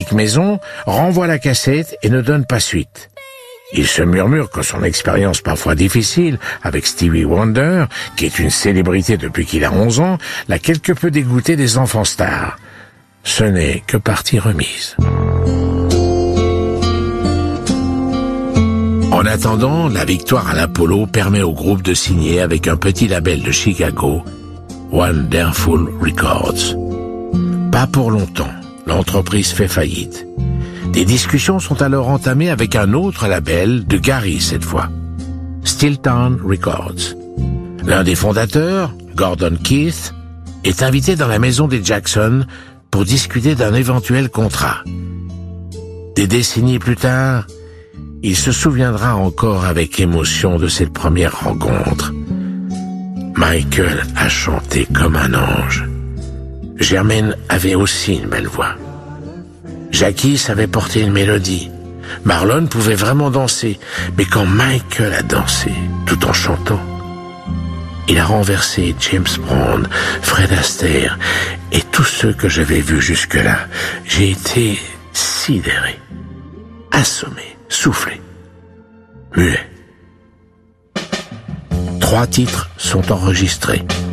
disque maison, renvoie la cassette et ne donne pas suite. Il se murmure que son expérience parfois difficile avec Stevie Wonder, qui est une célébrité depuis qu'il a 11 ans, l'a quelque peu dégoûté des enfants stars. Ce n'est que partie remise. En attendant, la victoire à l'Apollo permet au groupe de signer avec un petit label de Chicago, Wonderful Records. Pas pour longtemps, l'entreprise fait faillite. Des discussions sont alors entamées avec un autre label, de Gary cette fois, Stilltown Records. L'un des fondateurs, Gordon Keith, est invité dans la maison des Jackson pour discuter d'un éventuel contrat. Des décennies plus tard, il se souviendra encore avec émotion de cette première rencontre. Michael a chanté comme un ange. Jermaine avait aussi une belle voix. Jackie savait porter une mélodie. Marlon pouvait vraiment danser, mais quand Michael a dansé, tout en chantant, il a renversé James Brown, Fred Astaire et tous ceux que j'avais vus jusque-là. J'ai été sidéré, assommé, soufflé, muet. 3 titres sont enregistrés.